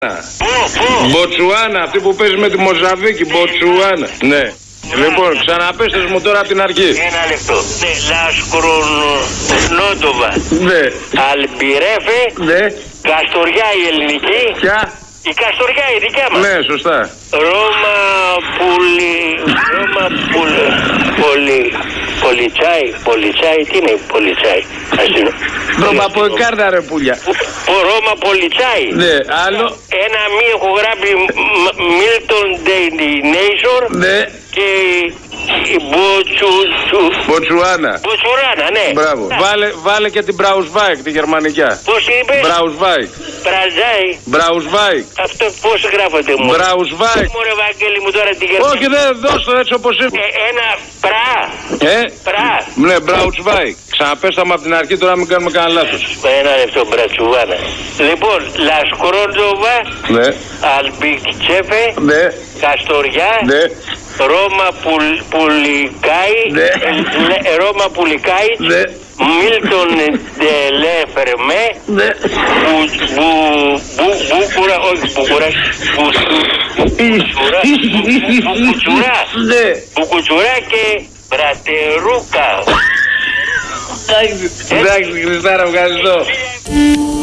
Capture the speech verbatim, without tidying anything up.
Μποτσουάνα, αυτή που παίζει με τη Μοζαβίκη, Μποτσουάνα. Ναι. Λοιπόν, ξαναπέστε μου τώρα από την αρχή. Ένα λεπτό. Ναι, Λάσκρονότοβα. Ναι. Αλμπιρέφε. Ναι. Καστοριά η ελληνική. Ποια? Η Καστοριά η δικιά μας. Ναι, σωστά. Ρώμα πουλι... Ρώμα πουλι... Πολι... Πολιτσάι. Πολιτσάι. Τι είναι πολιτσάι? Ρώμα από εκάρδα ρε πουλιά. Ρώμα πολιτσάι. Ναι, άλλο. Ένα μη έχω γράψει Milton Destination. Ναι. Και η Μποτσου... Μποτσουάνα. Μποτσουράνα, ναι. Μπράβο. Βάλε, βάλε και την Braunschweig, τη γερμανικιά. Πώς είπε? Braunschweig. Μπραζάι. Braunschweig. Αυτό πώς γράφεται μου? Braunschweig. Μωρέ Βαγγέλη μου τώρα την γερμανική. Όχι, δεν δώσ' το έτσι όπως είναι. Ε, ένα πρά. Ε, Πρά. ναι, Braunschweig. Ξαναπέσταμε από την αρχή τώρα, μην κάνουμε κανένα λάθος. Ένα λεπτό, μπρατσουβάνα. Λοιπόν, Λασκρόντοβα. Ναι. Αλμπικτσέφε. Ναι. Καστοριά. Ναι. Ρώμα πουλ, Πουλικάι. Ναι. ε, Ρώμα Πουλικάι. Ναι. Μίλτον Ντελέφερμέ. Ναι. Μπούκουρα, όχι Μπούκουρα. Μπουκουτσουρά. Ναι. Μπουκουτσουρά και Μπρατερούκα. Εντάξει, Χριστάρα, ευχαριστώ.